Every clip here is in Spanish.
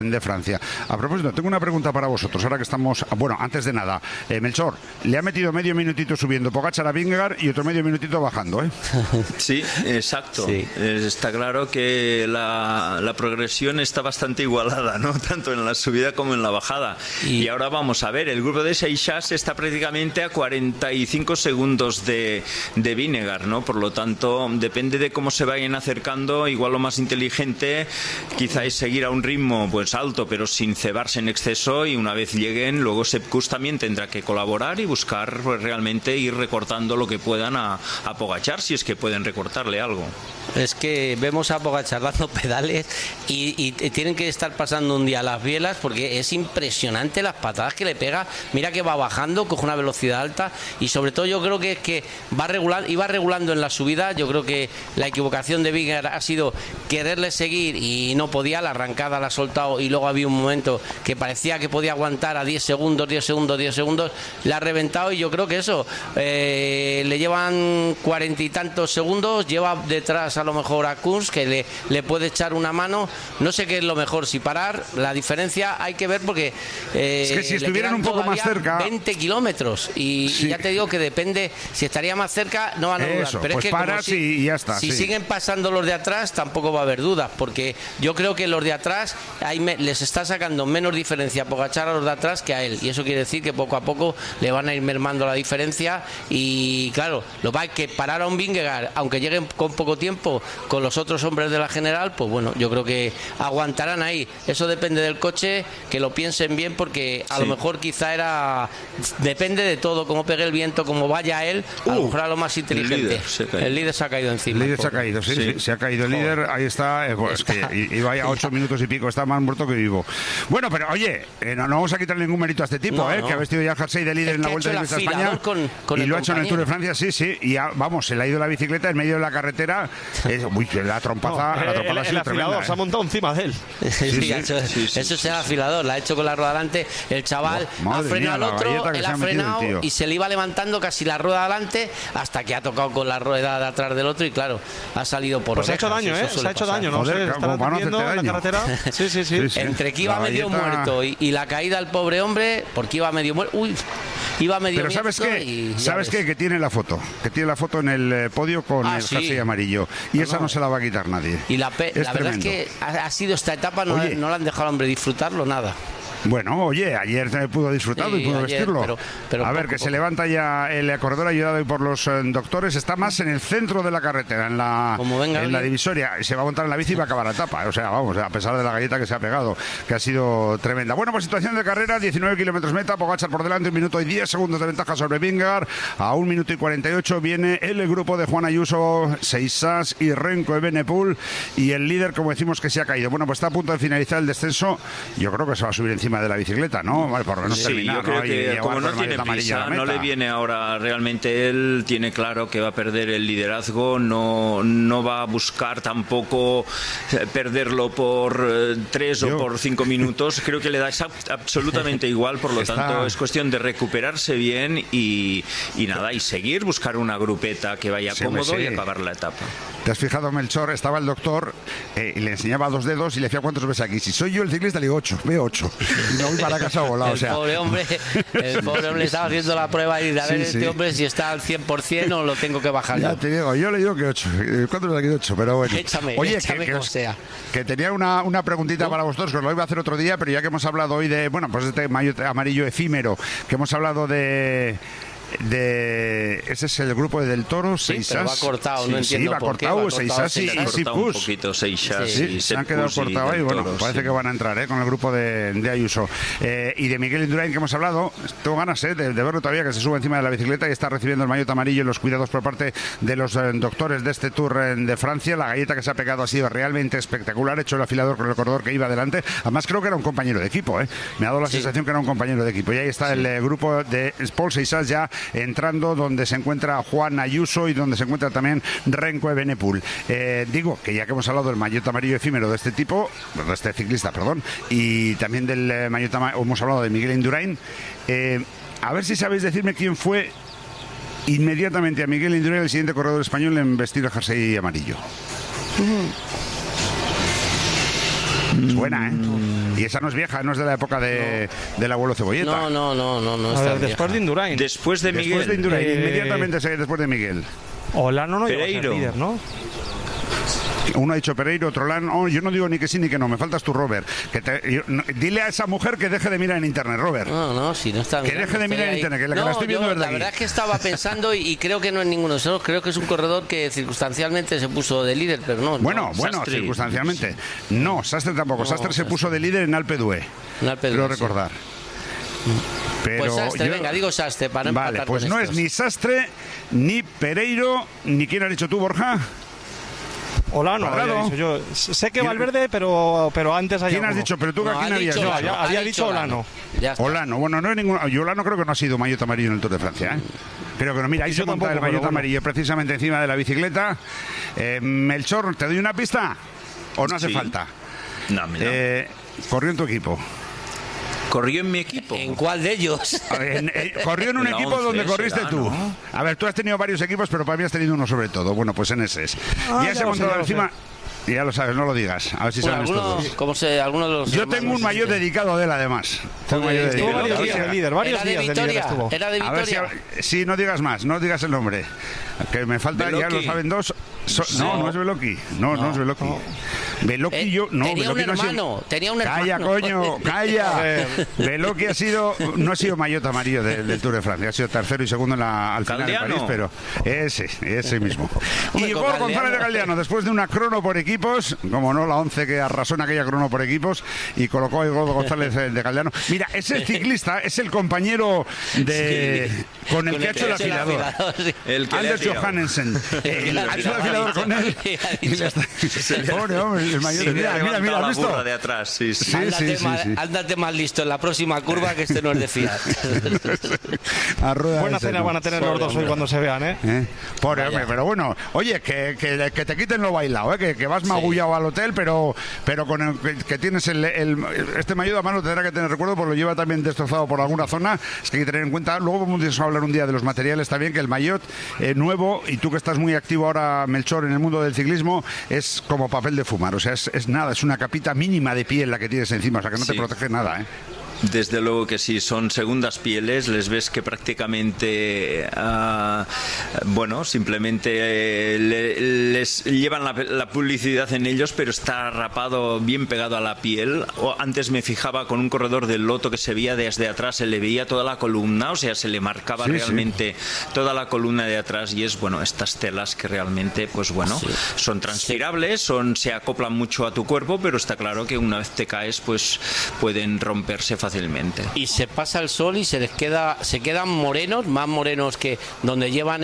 de Francia. A propósito, tengo una pregunta para vosotros, ahora que estamos... Bueno, antes de nada, Melchor, le ha metido medio minutito subiendo Pogačar a Vingegaard y otro medio minutito bajando, ¿eh? Sí, exacto. Sí. Está claro que la progresión está bastante igualada, ¿no? Tanto en la subida como en la bajada. Y ahora vamos a ver, el grupo de Seixas está prácticamente a 45 segundos de Vingegaard, ¿no? Por lo tanto, depende de cómo se vayan acercando, igual lo más inteligente quizá es seguir a un ritmo pues alto, pero sin cebarse en exceso, y una vez lleguen, luego Sepp Kuss también tendrá que colaborar y buscar pues, realmente ir recortando lo que puedan a Pogačar, si es que pueden recortarle algo. Es que vemos a Pogačar dando pedales y tienen que estar pasando un día las bielas, porque es impresionante las patadas que le pega. Mira que va bajando, coge una velocidad alta, y sobre todo yo creo que es que iba regulando en la subida. Yo creo que la equivocación de Vingegaard ha sido quererle seguir y no podía, la arrancada la ha soltado, y luego había un momento que parecía que podía aguantar a 10 segundos, la ha reventado, y yo creo que eso, le llevan 40 y tantos segundos, lleva detrás a lo mejor a Kuss, que le puede echar una mano. No sé qué es lo mejor, si parar, la diferencia hay que ver, porque es que si estuvieran un poco más cerca, 20 kilómetros, y ya te digo que depende, si estaría más cerca no van a dudar, pero pues es que paras y ya está. Si siguen pasando los de atrás, tampoco va a haber dudas, porque yo creo que los de atrás les está sacando menos diferencia a Pogačar a los de atrás que a él, y eso quiere decir que poco a poco le van a ir mermando la diferencia. Y claro, lo que va es que parar a un Vingegaard, aunque lleguen con poco tiempo con los otros hombres de la general, pues bueno, yo creo que aguantarán ahí. Eso depende del coche, que lo piensen bien, porque a lo mejor quizá depende de todo, cómo pegue el viento, cómo vaya él, a lo mejor a lo más inteligente. El líder se ha caído encima. El líder se ha caído, sí, se ha caído el líder, ahí está, pues que iba a 8 minutos y pico, está más muerto que vivo. Bueno, pero oye, no vamos a quitar ningún mérito a este tipo, que ha vestido ya el jersey de líder en la Vuelta de España, y lo ha hecho en el Tour de Francia, sí, y vamos, se le ha ido la bicicleta en medio de la carretera. Uy, la trompaza ha sido tremenda. Se ha montado encima de él. Eso es el afilador, la ha hecho con la rueda delante. El chaval ha frenado al otro, él ha frenado y se le iba levantando casi la rueda delante, hasta que ha tocado con la rueda de atrás del otro, y claro, ha salido por orejas. Se ha hecho daño, se ha hecho daño, ¿no? Joder, están atendiendo en la carretera. Sí. Entre que iba medio muerto y la caída del pobre hombre, porque iba medio muerto. Iba medio. Pero ¿sabes qué? ¿Sabes qué? Que tiene la foto. Que tiene la foto en el podio con el jersey amarillo. Y esa no se la va a quitar nadie. Y la verdad es que ha sido esta etapa, no la han dejado al hombre disfrutarlo nada. Bueno, oye, ayer pudo disfrutarlo y pudo vestirlo. Pero a ver, que se levanta ya el corredor ayudado hoy por los doctores. Está más en el centro de la carretera, en la divisoria. Se va a montar en la bici y va a acabar la etapa. O sea, vamos, a pesar de la galleta que se ha pegado, que ha sido tremenda. Bueno, pues situación de carrera, 19 kilómetros meta, Pogačar por delante, 1 minuto y 10 segundos de ventaja sobre Vingegaard. A 1 minuto y 48 viene el grupo de Juan Ayuso, Seixas y Renko Evenepoel. Y el líder, como decimos, que se ha caído. Bueno, pues está a punto de finalizar el descenso. Yo creo que se va a subir encima de la bicicleta, ¿no? Vale, por lo menos terminar, yo creo que como no tiene prisa, no le viene ahora realmente, él tiene claro que va a perder el liderazgo, no va a buscar tampoco perderlo por 3 o por 5 minutos, creo que le da absolutamente igual, por lo tanto es cuestión de recuperarse bien y nada, y seguir, buscar una grupeta que vaya cómodo y acabar la etapa. ¿Te has fijado, Melchor? Estaba el doctor y le enseñaba 2 dedos y le decía ¿cuántos ves aquí? Si soy yo el ciclista le digo 8, veo 8. Y me voy para casa volado. El pobre hombre estaba haciendo la prueba y a ver este hombre si está al 100% o lo tengo que bajar. Ya te digo, yo le digo que 8. ¿Cuántos le aquí 8? Pero bueno. Échame como sea. Que tenía una preguntita para vosotros, que os lo iba a hacer otro día, pero ya que hemos hablado hoy de, bueno, pues este maillot amarillo efímero, que hemos hablado de ese es el grupo del Toro, Seixas. Pero va cortado, no entiendo por qué. Seixas y Sepp Kuss. Se han quedado cortados ahí. Bueno, parece que van a entrar con el grupo de Ayuso. Y de Miguel Indurain, que hemos hablado, tengo ganas de verlo todavía, que se sube encima de la bicicleta y está recibiendo el maillot amarillo y los cuidados por parte de los doctores de este Tour de Francia. La galleta que se ha pegado ha sido realmente espectacular, hecho el afilador con el corredor que iba adelante. Además creo que era un compañero de equipo, me ha dado la sensación que era un compañero de equipo. Y ahí está el grupo de Paul Seixas ya entrando, donde se encuentra Juan Ayuso y donde se encuentra también Renko Evenepoel. Digo que ya que hemos hablado del maillot amarillo efímero de este tipo, de este ciclista, perdón, y también del maillot amarillo, hemos hablado de Miguel Indurain, a ver si sabéis decirme quién fue inmediatamente a Miguel Indurain el siguiente corredor español en vestir el jersey amarillo. Suena, Y esa no es vieja, no es de la época del abuelo Cebolleta. No. A ver, después de Indurain. Después de Miguel. Después de Indurain, inmediatamente después de Miguel. Olano no iba a ser Pereiro. líder, ¿no? Uno ha dicho Pereiro, otro Olano. Yo no digo ni que sí ni que no, me faltas tú, Robert. Dile a esa mujer que deje de mirar en internet, Robert. No, si no está que deje de mirar en internet, que la estoy viendo desde la aquí. verdad es que estaba pensando y creo que no es ninguno de esos. Creo que es un corredor que circunstancialmente se puso de líder, pero no. Bueno, circunstancialmente. No, Sastre tampoco. Sastre se puso de líder en Alpe d'Huez. Creo recordar. Pero pues Sastre, venga, digo Sastre para empatar. Vale, pues con no estos. es ni Sastre, ni Pereiro, ni quién has dicho tú, Borja. Olano, había dicho yo. Sé que Valverde, pero antes hay ¿Quién has dicho? Pero tú, ¿a quién habías dicho? Había dicho Olano. Olano, bueno, no es ninguno. Yo Olano creo que no ha sido maillot amarillo en el Tour de Francia, ¿eh? Creo que no. Mira, ahí se monta el maillot amarillo precisamente encima de la bicicleta. Melchor, ¿te doy una pista? ¿O no hace falta? No, mira. Corrió en tu equipo. ¿Corrió en mi equipo? ¿En cuál de ellos? Corrió en un equipo 11, donde corriste tú. ¿No? A ver, tú has tenido varios equipos, pero para mí has tenido uno sobre todo. Bueno, pues en ese es. Ya se ha montado encima. Ya lo sabes, no lo digas. A ver si saben estos dos. ¿Cómo se, alguno de los Yo tengo un maillot dedicado de él, además. Tengo varios días de líder, varios días de líder estuvo. ¿Era de Vitoria? A ver si no digas más, no digas el nombre. Que me falta, Beloki. ya lo saben dos. No es Beloki. No es Beloki. Beloki tenía un hermano. Calla, coño, calla. Beloki no ha sido maillot amarillo del Tour de Francia. Ha sido tercero y segundo al final de París, pero ese mismo. Y Igor González de Galdeano, después de una crono por equipos, como no, la 11 que arrasó en aquella crono por equipos, y colocó a Igor González de Galdeano. Mira, ese ciclista es el compañero con el que ha hecho el afilador. Anders Johannesen. Ha hecho el afilador con él. Pobre hombre, el mayor. Mira, ¿has visto? De atrás, sí. Ándate más listo en la próxima curva, que este no es de fiar. Buena cena van a tener los dos hoy cuando se vean, ¿eh? Pobre hombre, pero bueno, oye, que te quiten lo bailado, ¿eh? Que vas magullado al hotel, pero con que tienes este maillot a mano tendrá que tener recuerdo, porque lo lleva también destrozado por alguna zona. Es que hay que tener en cuenta. Luego vamos a hablar un día de los materiales también, que el maillot nuevo, y tú que estás muy activo ahora, Melchor, en el mundo del ciclismo, es como papel de fumar. O sea, es nada, es una capita mínima de piel la que tienes encima, o sea que no te protege nada, ¿eh? Desde luego que sí, son segundas pieles, les ves que prácticamente, simplemente les llevan la publicidad en ellos, pero está rapado, bien pegado a la piel. Antes me fijaba con un corredor del Lotto que se veía desde atrás, se le veía toda la columna, o sea, se le marcaba realmente toda la columna de atrás, y es, estas telas que realmente, son transpirables, se acoplan mucho a tu cuerpo, pero está claro que una vez te caes, pues pueden romperse fácilmente. Y se pasa el sol y se quedan morenos, más morenos que donde llevan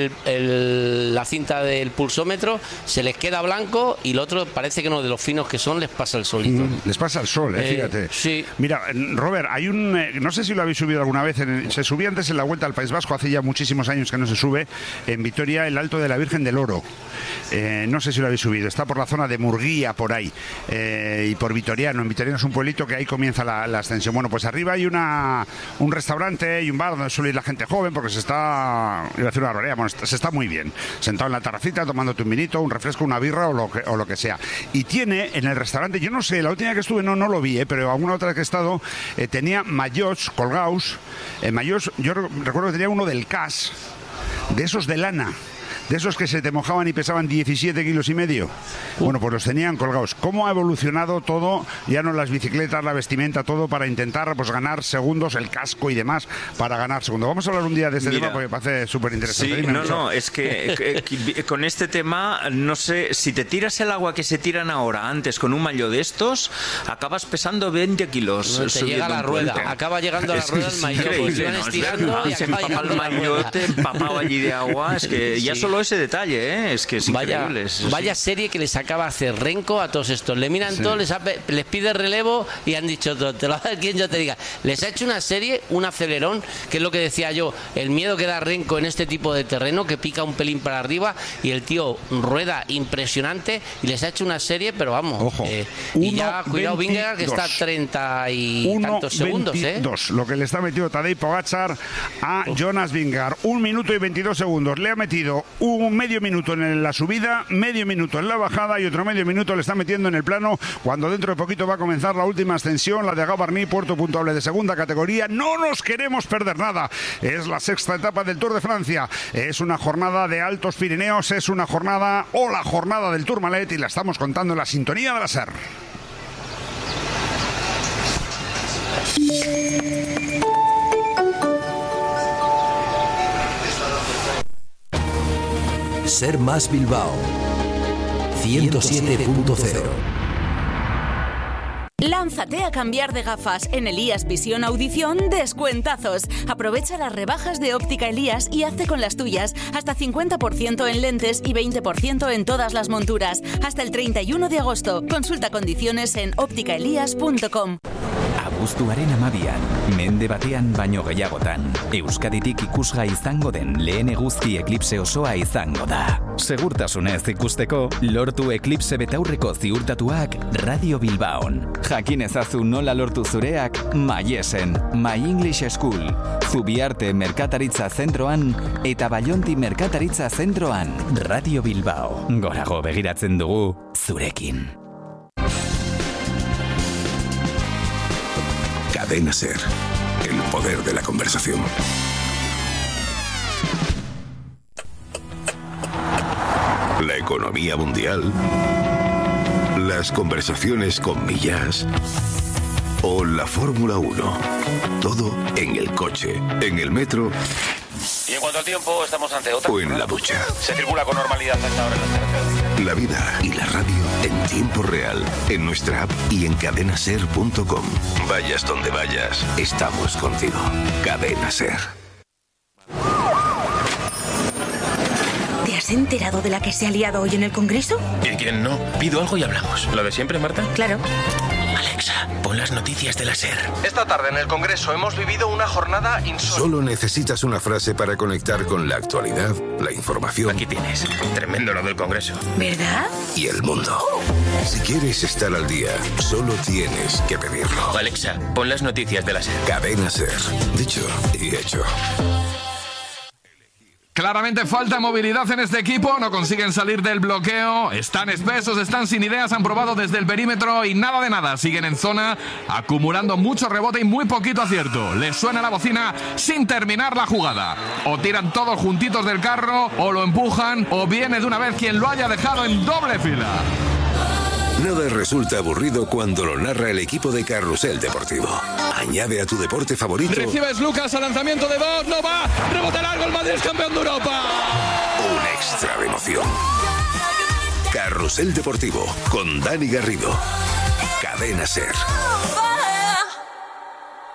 la cinta del pulsómetro, se les queda blanco, y el otro parece que no, de los finos que son, les pasa el solito. Les pasa el sol, fíjate. Sí. Mira, Robert, hay no sé si lo habéis subido alguna vez, se subía antes en la Vuelta al País Vasco, hace ya muchísimos años que no se sube, en Vitoria, el Alto de la Virgen del Oro. No sé si lo habéis subido, está por la zona de Murguía, por ahí, y por Vitoriano. En Vitoriano es un pueblito que ahí comienza la ascensión. Bueno, pues arriba hay un restaurante y un bar donde suele ir la gente joven, porque se está muy bien, sentado en la terracita tomándote un vinito, un refresco, una birra o lo que sea. Y tiene en el restaurante, yo no sé, la última vez que estuve no lo vi, pero alguna otra vez que he estado, tenía maillots colgados, yo recuerdo que tenía uno del CAS, de esos de lana, de esos que se te mojaban y pesaban 17 kilos y medio. Bueno, pues los tenían colgados. ¿Cómo ha evolucionado todo? Ya no las bicicletas, la vestimenta, todo para intentar ganar segundos, el casco y demás, para ganar segundos. Vamos a hablar un día de este tema porque me parece súper interesante. Sí, es que con este tema, no sé, si te tiras el agua que se tiran ahora, antes con un maillot de estos, acabas pesando 20 kilos. Te llega la rueda, acaba llegando a la rueda el maillot, pues van estirando y acaba llegando el maillot empapado allí de agua. Es que ya solo ese detalle, es que es increíble. Vaya serie que les acaba de hacer Renko a todos estos. Le miran todos, les pide relevo y han dicho todo. Te lo va a decir quien yo te diga. Les ha hecho una serie, un acelerón, que es lo que decía yo, el miedo que da Renko en este tipo de terreno, que pica un pelín para arriba, y el tío rueda impresionante, y les ha hecho una serie, pero vamos. Ojo. Y ya, cuidado, Vingegaard, que está a 30 y tantos segundos. 22, lo que le está metido Tadej Pogačar a Jonas Vingegaard. 1 minuto y 22 segundos. Le ha metido un medio minuto en la subida, medio minuto en la bajada y otro medio minuto le está metiendo en el plano cuando dentro de poquito va a comenzar la última ascensión, la de Gavarní, puerto puntuable de segunda categoría. No nos queremos perder nada. Es la sexta etapa del Tour de Francia. Es una jornada de Altos Pirineos, es una jornada o la jornada del Tourmalet y la estamos contando en la sintonía de la SER. Ser Más Bilbao 107.0. Lánzate a cambiar de gafas. En Elías Visión Audición, descuentazos. Aprovecha las rebajas de Óptica Elías y hazte con las tuyas. Hasta 50% en lentes y 20% en todas las monturas. Hasta el 31 de agosto. Consulta condiciones en ópticaelías.com. Abuztuaren 12, mende batean baino gehiagotan, Euskaditik ikusgai izango den lehen eguzki eklipse osoa izango da. Segurtasunez ikusteko, lortu eklipse betaurreko ziurtatuak Radio Bilbaon. Jakin ezazu nola lortu zureak Maiesen, My English School, Zubiarte Merkataritza Zentroan eta Baionti Merkataritza Zentroan. Radio Bilbao, gorago begiratzen dugu zurekin. Cadena SER, el poder de la conversación. La economía mundial, las conversaciones con Millás o la Fórmula 1. Todo en el coche, en el metro. Y en cuanto al tiempo, estamos ante otra. O en la ducha. Se circula con normalidad hasta ahora en las carreteras. La vida y la radio en tiempo real, en nuestra app y en cadenaser.com. Vayas donde vayas, estamos contigo. Cadena SER. ¿Te has enterado de la que se ha liado hoy en el Congreso? ¿Y quién no? Pido algo y hablamos. ¿Lo de siempre, Marta? Claro. Alexa, pon las noticias de la SER. Esta tarde en el Congreso hemos vivido una jornada insólita. Solo necesitas una frase para conectar con la actualidad, la información. Aquí tienes. Tremendo lo del Congreso. ¿Verdad? Y el mundo. Si quieres estar al día, solo tienes que pedirlo. Alexa, pon las noticias de la SER. Cadena SER. Dicho y hecho. Claramente falta movilidad en este equipo, no consiguen salir del bloqueo, están espesos, están sin ideas, han probado desde el perímetro y nada de nada, siguen en zona, acumulando mucho rebote y muy poquito acierto. Les suena la bocina sin terminar la jugada. O tiran todos juntitos del carro, o lo empujan, o viene de una vez quien lo haya dejado en doble fila. Nada resulta aburrido cuando lo narra el equipo de Carrusel Deportivo. Añade a tu deporte favorito. Recibes Lucas al lanzamiento de dos, no va, rebote largo, el Madrid es campeón de Europa. Un extra de emoción. Carrusel Deportivo con Dani Garrido. Cadena SER.